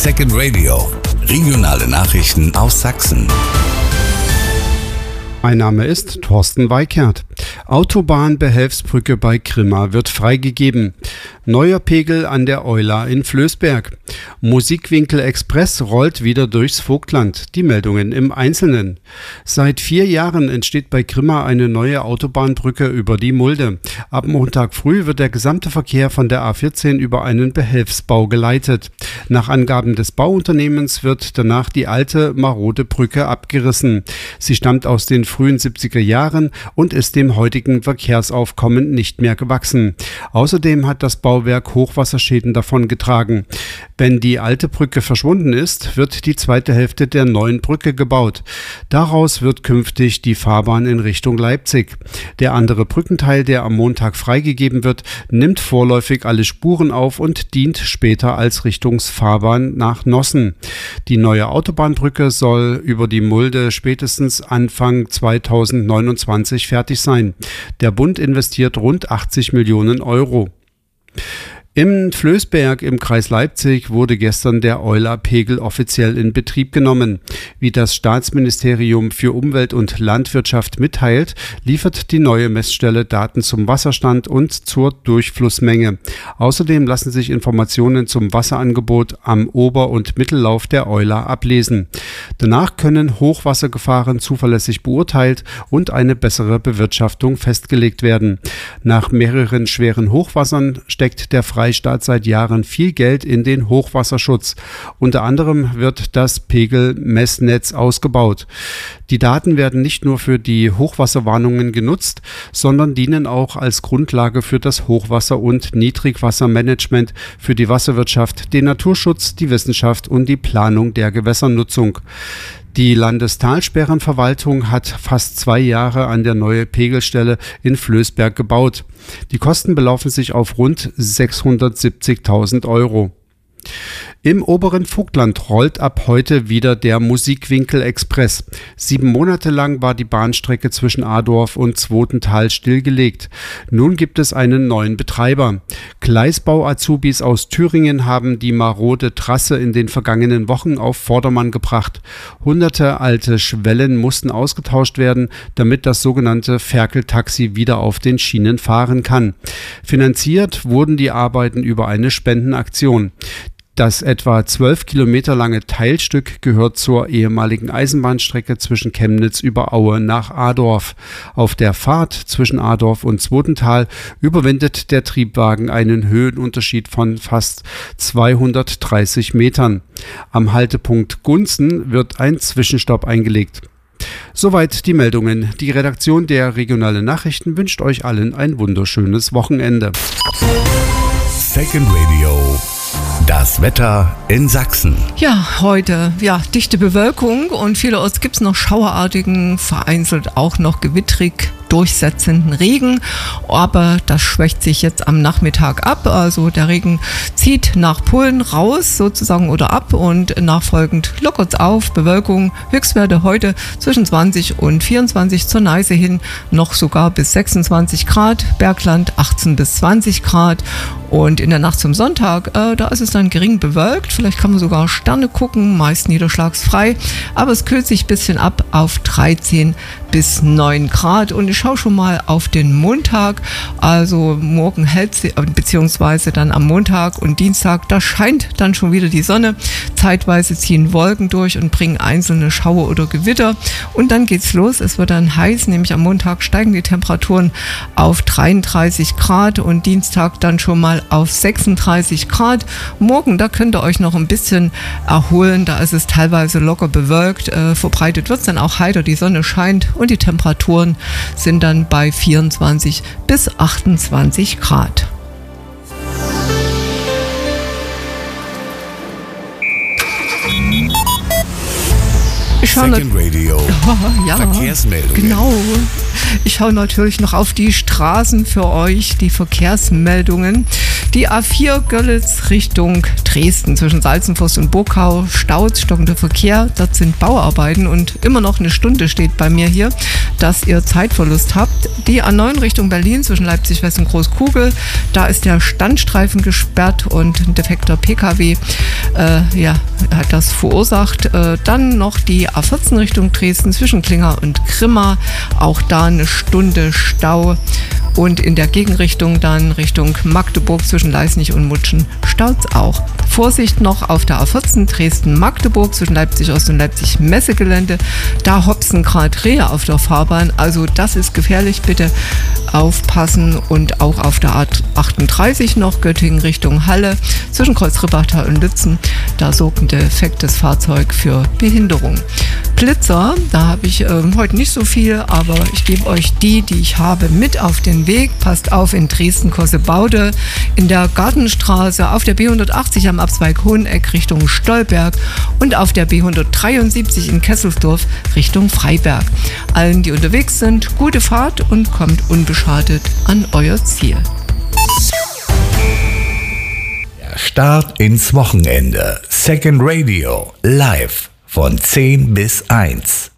Second Radio. Regionale Nachrichten aus Sachsen. Mein Name ist Thorsten Weikert. Autobahnbehelfsbrücke bei Grimma wird freigegeben. Neuer Pegel an der Euler in Flößberg. Musikwinkel Express rollt wieder durchs Vogtland. Die Meldungen im Einzelnen. Seit 4 Jahren entsteht bei Grimma eine neue Autobahnbrücke über die Mulde. Ab Montag früh wird der gesamte Verkehr von der A14 über einen Behelfsbau geleitet. Nach Angaben des Bauunternehmens wird danach die alte, marode Brücke abgerissen. Sie stammt aus den frühen 70er Jahren und ist dem heutigen Verkehrsaufkommen nicht mehr gewachsen. Außerdem hat das Bauwerk Hochwasserschäden davongetragen. Wenn die alte Brücke verschwunden ist, wird die zweite Hälfte der neuen Brücke gebaut. Daraus wird künftig die Fahrbahn in Richtung Leipzig. Der andere Brückenteil, der am Montag freigegeben wird, nimmt vorläufig alle Spuren auf und dient später als Richtungsfahrbahn nach Nossen. Die neue Autobahnbrücke soll über die Mulde spätestens Anfang 2029 fertig sein. Der Bund investiert rund 80 Millionen Euro. Im Flößberg im Kreis Leipzig wurde gestern der Euler-Pegel offiziell in Betrieb genommen. Wie das Staatsministerium für Umwelt und Landwirtschaft mitteilt, liefert die neue Messstelle Daten zum Wasserstand und zur Durchflussmenge. Außerdem lassen sich Informationen zum Wasserangebot am Ober- und Mittellauf der Euler ablesen. Danach können Hochwassergefahren zuverlässig beurteilt und eine bessere Bewirtschaftung festgelegt werden. Nach mehreren schweren Hochwassern steckt der Freistaat seit Jahren viel Geld in den Hochwasserschutz. Unter anderem wird das Pegelmessnetz ausgebaut. Die Daten werden nicht nur für die Hochwasserwarnungen genutzt, sondern dienen auch als Grundlage für das Hochwasser- und Niedrigwassermanagement, für die Wasserwirtschaft, den Naturschutz, die Wissenschaft und die Planung der Gewässernutzung. Die Landestalsperrenverwaltung hat fast 2 Jahre an der neuen Pegelstelle in Flößberg gebaut. Die Kosten belaufen sich auf rund 670.000 Euro. Im oberen Vogtland rollt ab heute wieder der Musikwinkel Express. 7 Monate lang war die Bahnstrecke zwischen Adorf und Zwotental stillgelegt. Nun gibt es einen neuen Betreiber. Gleisbau-Azubis aus Thüringen haben die marode Trasse in den vergangenen Wochen auf Vordermann gebracht. Hunderte alte Schwellen mussten ausgetauscht werden, damit das sogenannte Ferkeltaxi wieder auf den Schienen fahren kann. Finanziert wurden die Arbeiten über eine Spendenaktion. Das etwa 12 Kilometer lange Teilstück gehört zur ehemaligen Eisenbahnstrecke zwischen Chemnitz über Aue nach Adorf. Auf der Fahrt zwischen Adorf und Zwotental überwindet der Triebwagen einen Höhenunterschied von fast 230 Metern. Am Haltepunkt Gunzen wird ein Zwischenstopp eingelegt. Soweit die Meldungen. Die Redaktion der Regionalen Nachrichten wünscht euch allen ein wunderschönes Wochenende. Second Radio. Das Wetter in Sachsen. Ja, heute dichte Bewölkung und vielerorts gibt es noch schauerartigen, vereinzelt auch noch gewitterig durchsetzenden Regen, aber das schwächt sich jetzt am Nachmittag ab. Also der Regen zieht nach Polen raus sozusagen oder ab und nachfolgend lockert es auf. Bewölkung, Höchstwerte heute zwischen 20 und 24, zur Neiße hin noch sogar bis 26 Grad, Bergland 18 bis 20 Grad und in der Nacht zum Sonntag, da ist es dann gering bewölkt, vielleicht kann man sogar Sterne gucken, meist niederschlagsfrei, aber es kühlt sich ein bisschen ab auf 13 bis 9 Grad und ich schaue schon mal auf den Montag, also morgen hält sie, beziehungsweise dann am Montag und Dienstag, da scheint dann schon wieder die Sonne, zeitweise ziehen Wolken durch und bringen einzelne Schauer oder Gewitter und dann geht's los, es wird dann heiß, nämlich am Montag steigen die Temperaturen auf 33 Grad und Dienstag dann schon mal auf 36 Grad. Morgen, da könnt ihr euch noch ein bisschen erholen, da ist es teilweise locker bewölkt, verbreitet wird es dann auch heiter, die Sonne scheint und die Temperaturen sind dann bei 24 bis 28 Grad. Second Radio. Ja, Verkehrsmeldungen. Genau. Ich schaue natürlich noch auf die Straßen für euch, die Verkehrsmeldungen. Die A4 Görlitz Richtung Dresden zwischen Salzenfors und Burgau, Staus, stockender Verkehr, dort sind Bauarbeiten und immer noch eine Stunde steht bei mir hier, dass ihr Zeitverlust habt. Die A9 Richtung Berlin zwischen Leipzig West und Großkugel, da ist der Standstreifen gesperrt und ein defekter PKW hat das verursacht. Dann noch die A14 Richtung Dresden zwischen Klinger und Grimma, auch da eine Stunde Stau. Und in der Gegenrichtung dann Richtung Magdeburg zwischen Leisnig und Mutschen staut's auch. Vorsicht noch auf der A14 Dresden-Magdeburg zwischen Leipzig Ost und Leipzig Messegelände. Da hopsen gerade Rehe auf der Fahrbahn. Also das ist gefährlich. Bitte aufpassen. Und auch auf der A38 noch Göttingen Richtung Halle zwischen Kreuz-Ribbachtal und Lützen. Da sorgt ein defektes Fahrzeug für Behinderung. Blitzer, da habe ich heute nicht so viel, aber ich gebe euch die ich habe, mit auf den Weg. Passt auf in Dresden-Kossebaude, in der Gartenstraße, auf der B180 am Abzweig Hoheneck Richtung Stolberg und auf der B173 in Kesselsdorf Richtung Freiberg. Allen, die unterwegs sind, gute Fahrt und kommt unbeschadet an euer Ziel. Der Start ins Wochenende. Second Radio live von 10 bis 1.